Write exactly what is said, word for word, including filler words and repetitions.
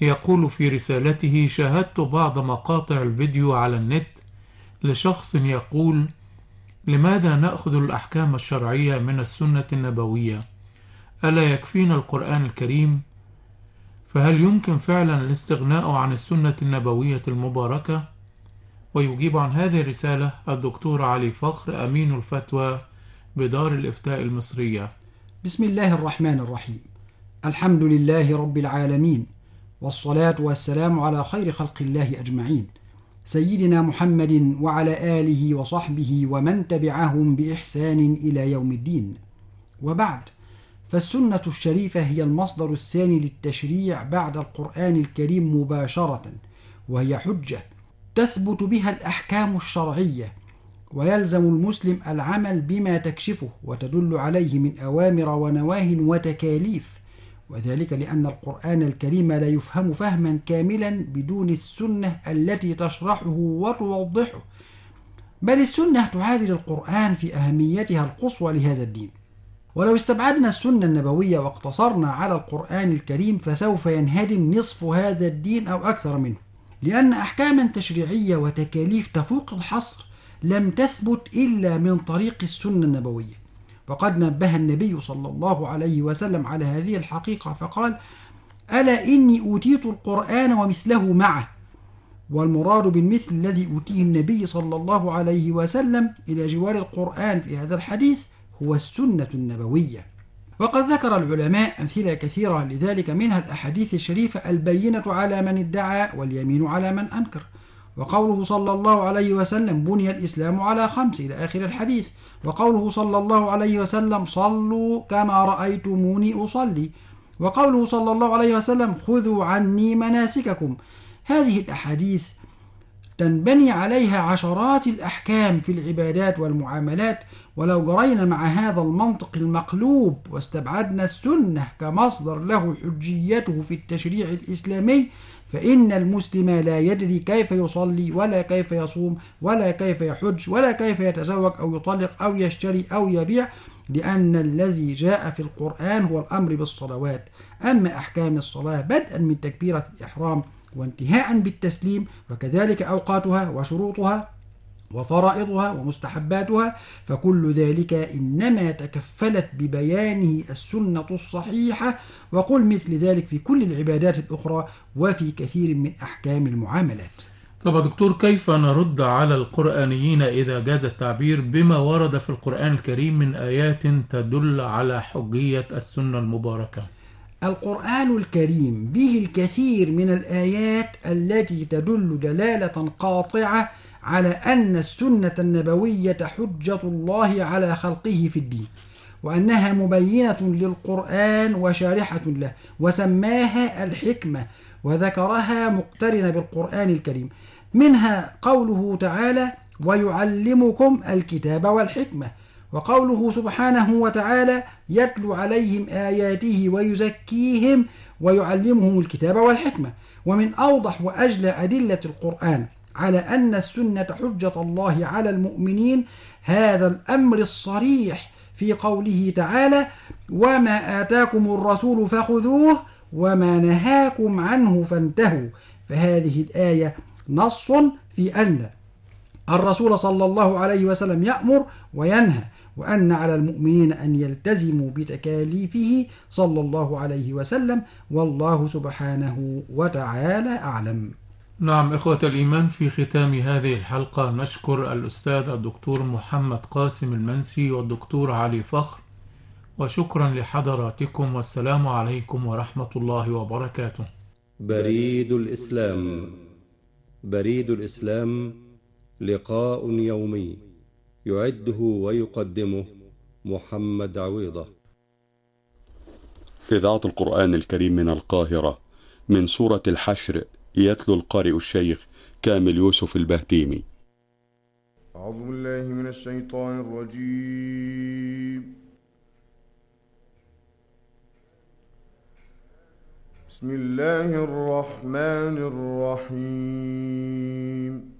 يقول في رسالته: شاهدت بعض مقاطع الفيديو على النت لشخص يقول: لماذا نأخذ الأحكام الشرعية من السنة النبوية؟ ألا يكفينا القرآن الكريم؟ فهل يمكن فعلا الاستغناء عن السنة النبوية المباركة؟ ويجيب عن هذه الرسالة الدكتور علي فخر، أمين الفتوى بدار الإفتاء المصرية. بسم الله الرحمن الرحيم. الحمد لله رب العالمين، والصلاة والسلام على خير خلق الله أجمعين، سيدنا محمد وعلى آله وصحبه ومن تبعهم بإحسان إلى يوم الدين. وبعد، فالسنة الشريفة هي المصدر الثاني للتشريع بعد القرآن الكريم مباشرة، وهي حجة تثبت بها الأحكام الشرعية، ويلزم المسلم العمل بما تكشفه وتدل عليه من أوامر ونواه وتكاليف، وذلك لأن القرآن الكريم لا يفهم فهما كاملا بدون السنة التي تشرحه وتوضحه، بل السنة تعادل القرآن في أهميتها القصوى لهذا الدين. ولو استبعدنا السنة النبوية واقتصرنا على القرآن الكريم فسوف ينهدم نصف هذا الدين أو أكثر منه، لأن أحكاما تشريعية وتكاليف تفوق الحصر لم تثبت إلا من طريق السنة النبوية. وقد نبه النبي صلى الله عليه وسلم على هذه الحقيقة فقال: ألا إني أوتيت القرآن ومثله معه. والمراد بالمثل الذي أوتيه النبي صلى الله عليه وسلم إلى جوار القرآن في هذا الحديث هو السنة النبوية. وقد ذكر العلماء أمثلة كثيرة لذلك، منها الأحاديث الشريفة البينة على من ادعى واليمين على من أنكر، وقوله صلى الله عليه وسلم: بني الإسلام على خمس، إلى آخر الحديث، وقوله صلى الله عليه وسلم: صلوا كما رأيتموني أصلي، وقوله صلى الله عليه وسلم: خذوا عني مناسككم. هذه الأحاديث تنبني عليها عشرات الأحكام في العبادات والمعاملات، ولو جرينا مع هذا المنطق المقلوب واستبعدنا السنة كمصدر له حجيته في التشريع الإسلامي، فإن المسلم لا يدري كيف يصلي ولا كيف يصوم ولا كيف يحج ولا كيف يتزوج أو يطلق أو يشتري أو يبيع، لأن الذي جاء في القرآن هو الأمر بالصلوات. أما أحكام الصلاة بدءا من تكبيرة الإحرام وانتهاء بالتسليم، وكذلك أوقاتها وشروطها وفرائضها ومستحباتها، فكل ذلك إنما تكفلت ببيانه السنة الصحيحة، وقل مثل ذلك في كل العبادات الأخرى وفي كثير من أحكام المعاملات. طب دكتور، كيف نرد على القرآنيين إذا جاز التعبير بما ورد في القرآن الكريم من آيات تدل على حجية السنة المباركة؟ القرآن الكريم به الكثير من الآيات التي تدل دلالة قاطعة على أن السنة النبوية حجة الله على خلقه في الدين، وأنها مبينة للقرآن وشارحة له، وسماها الحكمة وذكرها مقترنة بالقرآن الكريم. منها قوله تعالى: ويعلمكم الكتاب والحكمة، وقوله سبحانه وتعالى: يتلو عليهم آياته ويزكيهم ويعلمهم الكتاب والحكمة. ومن أوضح وأجلى أدلة القرآن على أن السنة حجة الله على المؤمنين هذا الأمر الصريح في قوله تعالى: وما آتاكم الرسول فخذوه وما نهاكم عنه فانتهوا. فهذه الآية نص في أن الرسول صلى الله عليه وسلم يأمر وينهى، وأن على المؤمنين أن يلتزموا بتكاليفه صلى الله عليه وسلم، والله سبحانه وتعالى أعلم. نعم إخوة الإيمان، في ختام هذه الحلقة نشكر الأستاذ الدكتور محمد قاسم المنسي والدكتور علي فخر، وشكرا لحضراتكم، والسلام عليكم ورحمة الله وبركاته. بريد الإسلام. بريد الإسلام لقاء يومي يعده ويقدمه محمد عويضة. إذاعة القرآن الكريم من القاهرة، من سورة الحشر، يتلو القارئ الشيخ كامل يوسف البهتيمي. أعوذ بالله من الشيطان الرجيم. بسم الله الرحمن الرحيم.